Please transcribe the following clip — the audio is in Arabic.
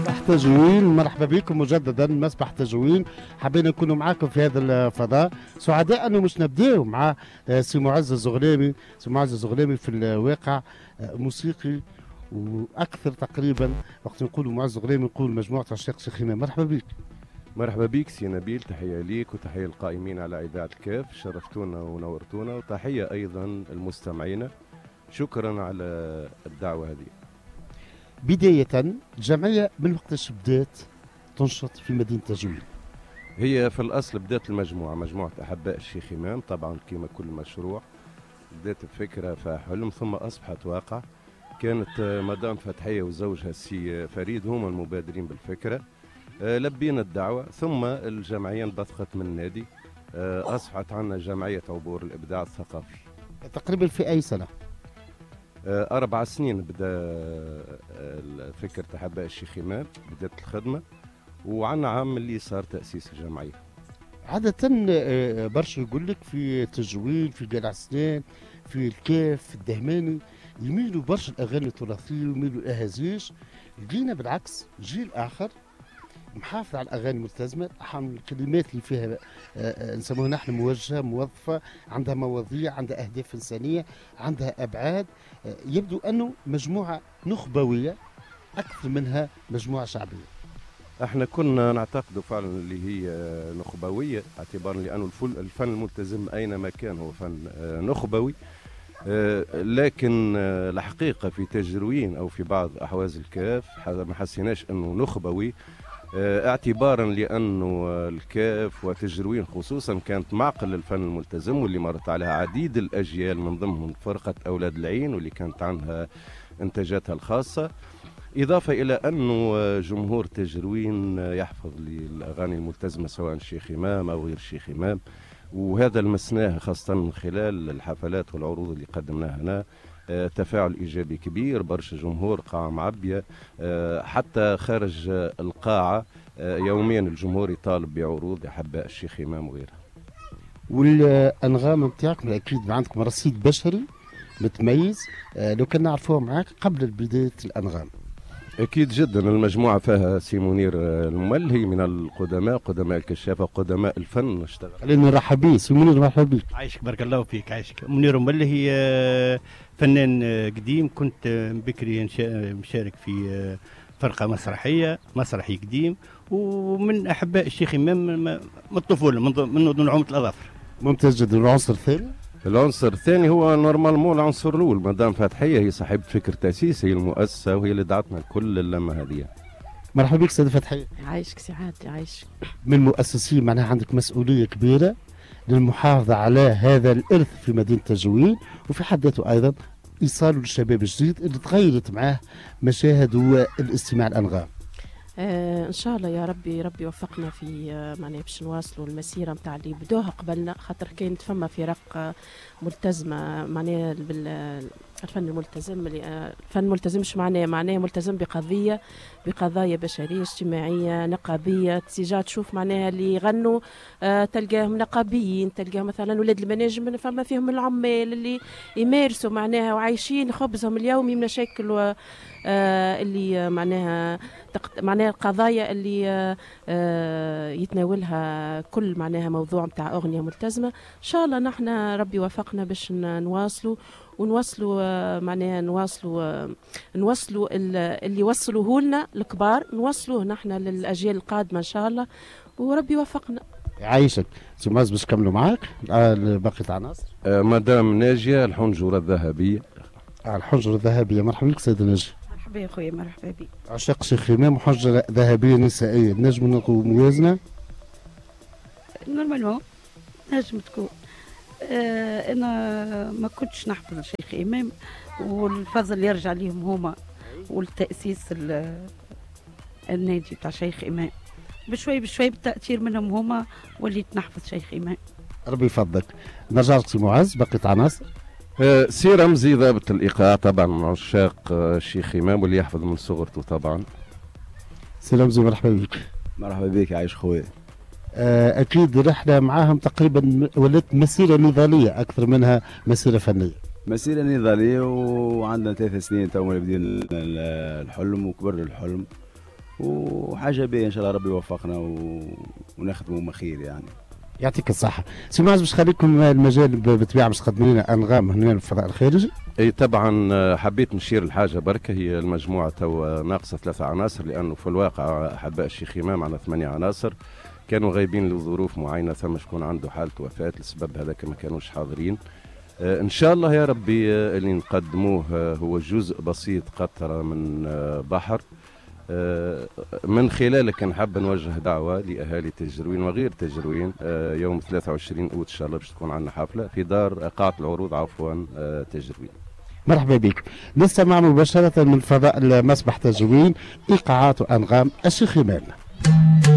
مسبح تجوين، مرحبا بكم مجددا مسبح تجوين. حبينا نكونوا معاكم في هذا الفضاء، سعداء انه مش نبداو مع سي معز الزغلامي. سي معز الزغلامي في الواقع موسيقي واكثر تقريبا. وقت نقولوا معز الزغلامي نقول مجموعه عشاق شيخ امام. مرحبا بك. مرحبا بك سي نبيل، تحية ليك وتحية للقائمين على إذاعة الكاف، شرفتونا ونورتونا، وتحية أيضا المستمعين. شكرا على الدعوة هذه. بداية الجمعية من وقتاش بدات تنشط في مدينة تجوين؟ هي في الأصل بدات المجموعة، مجموعة أحباء الشيخ إمام، طبعا كما كل مشروع بدات بفكرة فحلم ثم أصبحت واقع. كانت مدام فتحية وزوجها السي فريد هما المبادرين بالفكرة. لبينا الدعوة، ثم الجمعية انبثقت من النادي، أصبحت عندنا جمعية عبور الإبداع الثقافي. تقريبا في أي سنة؟ 4 سنين بدا فكرة أحباء الشيخ إمام، بدات الخدمة، وعنا عام اللي صار تأسيس الجمعية. عادة برشا يقول لك في تجوين، في قلع سنان، في الكاف، في الدهماني، يميلوا برشا الأغاني التراثية ويميلوا الأهازيج. لقينا بالعكس جيل آخر محافظ على الاغاني الملتزمه، الكلمات اللي فيها نسموها نحن موجهه موظفه، عندها مواضيع، عندها اهداف انسانيه، عندها ابعاد. يبدو انه مجموعه نخبويه اكثر منها مجموعه شعبيه. احنا كنا نعتقد فعلا اللي هي نخبويه، اعتبارا لانه الفن الملتزم اينما كان هو فن نخبوي. لكن الحقيقه في تجروين او في بعض احواز الكاف ما حسيناش انه نخبوي، اعتبارا لانه الكاف وتجروين خصوصا كانت معقل للفن الملتزم، واللي مرت عليها عديد الاجيال، من ضمنهم فرقه اولاد العين واللي كانت عندها انتاجاتها الخاصه، اضافه الى انه جمهور تجروين يحفظ للاغاني الملتزمه سواء شيخ امام او غير شيخ امام. وهذا لمسناه خاصه من خلال الحفلات والعروض اللي قدمناها هنا. تفاعل ايجابي كبير، برشا جمهور، قاعه معبيه، حتى خارج القاعه يوميا الجمهور يطالب بعروض احباء الشيخ امام وغيرها. والانغام نتاعكم اكيد عندكم رصيد بشري متميز، لو كان نعرفوه معاك قبل بدايه الانغام. اكيد جدا، المجموعه فيها سي منير المملهي من القدماء، قدماء الكشافه، قدماء الفن. اشتغل. خلينا نرحب بيه سي منير. مرحبا بك. عايشك، بارك الله فيك. عايشك. منير المملهي فنان قديم، كنت بكري مشارك في فرقه مسرحي قديم، ومن احباء الشيخ امام من الطفوله، من نعومه الاظافر. ممتاز جدا. العنصر الثاني؟ العنصر الثاني هو نورمالمون العنصر الاول، مدام فتحيه هي صاحبه فكر تاسيس، هي المؤسسه وهي اللي دعتنا كل اللمه هذه. مرحبا بك سيدة فتحيه. عايشك سعادتي. عايشك. من المؤسسين معناها عندك مسؤوليه كبيره للمحافظه على هذا الارث في مدينه تجوين، وفي حد ذاته ايضا ايصاله للشباب الجديد اللي تغيرت معاه مشاهد والاستماع الانغام. ان شاء الله يا ربي يوفقنا في معناها باش نواصلوا المسيره نتاع اللي بدوها قبلنا، خاطر كانت فما فرق ملتزمه معناها الفن الملتزم. الفن الملتزم مش معناه ملتزم بقضايا بشريه اجتماعيه نقابيه تسيجات. تشوف معناها اللي يغنوا تلقاهم نقابيين، تلقاهم مثلا ولاد المناجم، فما فيهم العمال اللي يمارسوا معناها وعايشين خبزهم اليومي من مشاكل اللي معناها القضايا اللي يتناولها كل معناها موضوع نتاع اغنيه ملتزمه. ان شاء الله نحن ربي وفقنا باش نواصلوا اللي يوصلوه لنا الكبار، نوصلوه نحن للاجيال القادمه ان شاء الله، وربي وفقنا. يعيشك. سي معز باش نكملوا معاك باقي العناصر. مدام ناجيه الحنجره الذهبيه. الحنجره الذهبيه. مرحبا بك سيدة ناجيه. مرحبا يا خويا. مرحبا بك. عشاق شيخ امام وحنجره ذهبيه نسائيه، نجم نلقوا موازنه؟ نورمالمون نجم تكون. انا ما كنتش نحفظ الشيخ امام، والفضل يرجع ليهم هما والتاسيس النادي بتاع شيخ امام. بشوي بالتاثير منهم هما وليت نحفظ شيخ امام. ربي يفضلك. نرجع لك سي معز بقيت عناصر. سي رمزي ضابط الايقاع، طبعا من عشاق الشيخ امام واللي يحفظ من صغرته طبعا. سي رمزي مرحبا بك. مرحبا بك. عايش خويا. اكيد رحله معاهم تقريبا ولات مسيره نضاليه اكثر منها مسيره فنيه. مسيره نضاليه، وعندنا 3 سنين تو بدينا الحلم وكبر الحلم، وحاجه باهيه ان شاء الله ربي يوفقنا ونخدموا خير يعني. يعطيك الصحة. سي معز باش خليكم المجال بالطبيعة باش تقدموا لنا أنغام هنا في الفضاء الخارجي. اي طبعا حبيت نشير الحاجة بركة، هي المجموعة تو ناقصة 3 عناصر، لأنه في الواقع أحباء الشيخ إمام على 8 عناصر كانوا غايبين لظروف معينة، ثم شكون عنده حالة وفاة لسبب هذاك ما كانوش حاضرين. إن شاء الله يا ربي اللي نقدموه هو جزء بسيط، قطرة من بحر. من خلالك نحب نوجه دعوة لأهالي تجروين وغير تجروين، يوم 23 أوت إن شاء الله باش تكون عندنا حفلة في دار قاعة العروض عفوا تجروين. مرحبا بك. نستمع مباشرة من فضاء المسبح تجروين إيقاعات وأنغام الشيخ إمام.